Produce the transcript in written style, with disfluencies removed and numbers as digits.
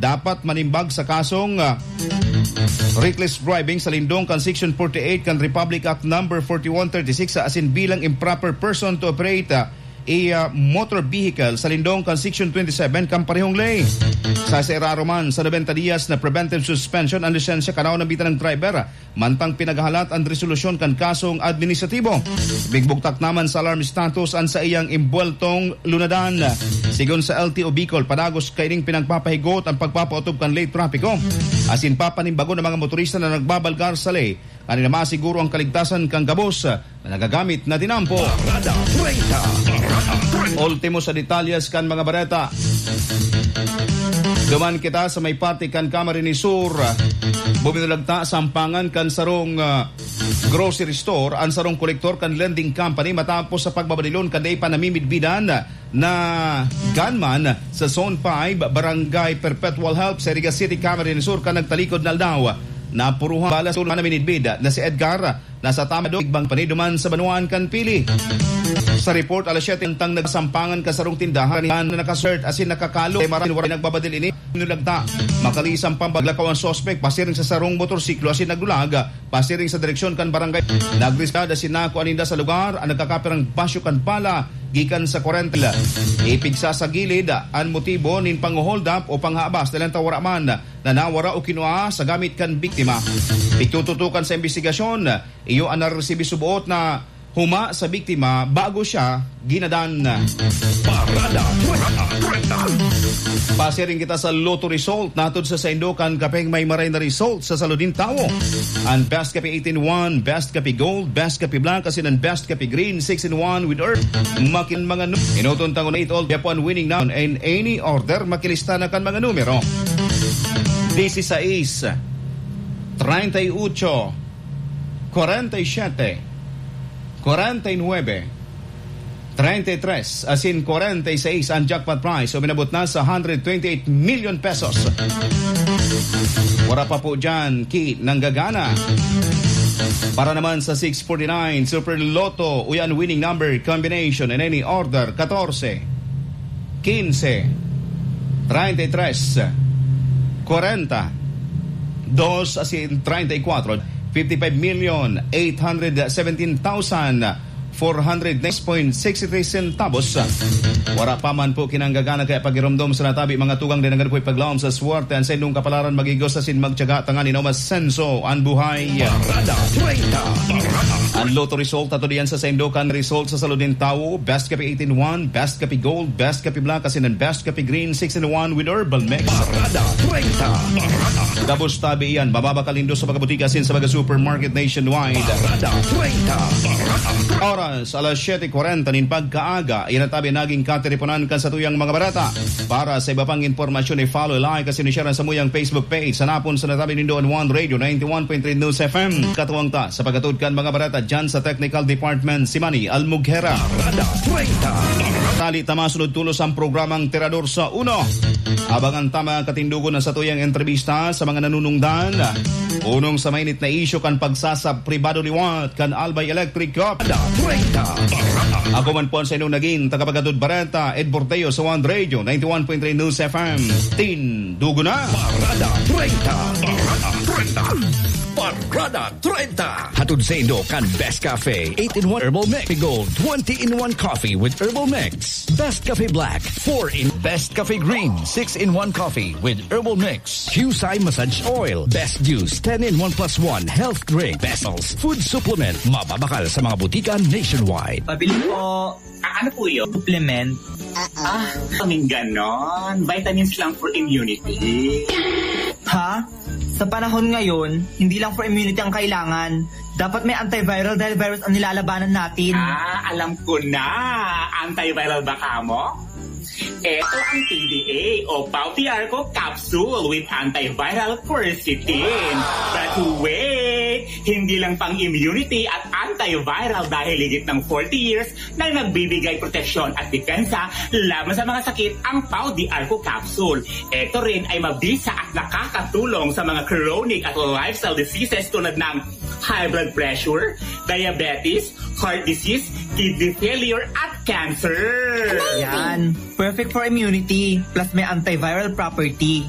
dapat manimbag sa kasong reckless driving sa lindong kan Section 48 kan Republic Act number 4136 asin bilang improper person to operate a motor vehicle sa lindong kan Section 27 kan parehong lay. Sa eraro man sa 90 dias na preventive suspension ang lisensya kanaw ng bitan ng driver mantang pinaghahalat ang resolusyon kan kasong administratibo. Bigbugtak naman sa alarm status ang sa iyang imbueltong lunadan. Sigon sa LTO Bicol, padagos kaining pinagpapahigot ang pagpapautob kan late trapiko. Asin papanimbago ng mga motorista na nagbabalgar sa lay. Kanina masiguro ang kaligtasan kang gabos na nagagamit na tinampo. Ultimo sa detalyes kan mga bareta. Duman kita sa may party kan Camarines Sur. Buminulagta sa ampangan kan sarong grocery store ang sarong kolektor kan lending company matapos sa pagbabadilon kan day panamimidbidan na gunman sa Zone 5 Barangay Perpetual Help sa Riga City, Camarines Sur kan nagtalikod na aldaw. Napuruhan balas ulo na minidbid na si Edgar nasa tama do igbang paniduman sa Banuan kan Pili. Sa report alas 7 tang nagsampangan kasarong tindahan na nakasert asin nakakalo ay maraming waray nagbabadil ini nulagta makalisang pambaglakaw ang suspect pasiring sa sarong motorsiklo asin nagdulaga pasiring sa direksyon kan barangay nagriskada sinako aninda sa lugar ang nagkakapirang basyo kan pala gikan sa Corentela. Ipigsa sa gilid ang motibo nin pang-hold up o panghabas dalang tawara man na nawara o kinua sa gamit kan biktima. Pitututukan sa investigasyon, iyo ang naresibi subuot na huma sa biktima bago siya ginadan. Pasiring kita sa Lotto result natod sa Saindokan kapeng may maray na result sa Saludin Tawo. Ang Best Kapi 18-1, Best Kapi Gold, Best Kapi Black kasi ng Best Kapi Green 6-1 with Earth. Makin mga inutong tango na ito Japan winning now in any order makilista na kan mga numero 16 38 47 49 33 asin 46 ang jackpot prize o minabot na sa 128 million pesos. Wala pa po dyan kit ng gagana. Para naman sa 649 Super Lotto uyan winning number combination in any order 14 15 33 40 2 asin 34 55,817,400.63 centavos. Wara pa man po kinanggagana kaya pagiromdom sa natabi mga tugang din ang po'y paglawom sa swerte ang sendong kapalaran magigos sa sinmagtyaga tangan ino masenso ang buhay. Ang Lotto result ato diyan sa Sendokan result sa Saludin Tawo Best Kapi 18-1, Best Kapi Gold, Best Kapi Black kasi ng Best Kapi Green 6-1 with Herbal Mix. Gabos tabi iyan bababa kalindo sa pagkabutika sin sa mga supermarket nationwide. Oras alas 7:40 nin pagkaaga iyan tabi naging kateleponan kan sa tuyang mga barata. Para sa iba pang impormasyon i-follow like kasi ni share sa muyang Facebook page sa napon sa natabi nindo on One Radio 91.3 News FM. Katuwang ta sa pagkatud kan mga barata dyan sa Technical Department si Manny Almughera. Tali tama sunod tulos ang programang Tirador sa Uno. Abangan tama katindugo na sa tuyang entrevista sa mga nanunungdan. Unong sa mainit na isyo kan pagsasab pribado liwat kan Albay Electric Cup. Ako man po sa inyong naging tagapagkatod barata Ed Borteo sa One Radio 91.3 News FM. Tindugo na Parada 30. Hatod sa Indo kan Best Cafe 8-in-1 Herbal Mix. Gold 20-in-1 coffee with Herbal Mix. Best Cafe Black 4-in. Best Cafe Green 6-in-1 coffee with Herbal Mix. Husay Massage Oil. Best Juice 10-in-1+1 health drink. Bestals food supplement. Mababakal sa mga butika nationwide. Pabili po. Ano po yun? Supplement? Kaming ganon. Vitamins lang for immunity. Ha? Sa panahon ngayon, hindi lang for immunity ang kailangan. Dapat may antiviral dahil virus ang nilalabanan natin. Alam ko na. Antiviral ba ka mo? Ito ang PDA o Pauti Arco Capsule with antiviral quercetin. But wait! Hindi lang pang immunity at antiviral dahil higit ng 40 years na nagbibigay proteksyon at depensa laban sa mga sakit ang Pauti Arco Capsule. Ito rin ay mabisa at nakakatulong sa mga chronic at lifestyle diseases tulad ng high blood pressure, diabetes, heart disease, kidney failure at cancer. Yan. Perfect for immunity. Plus may antiviral property.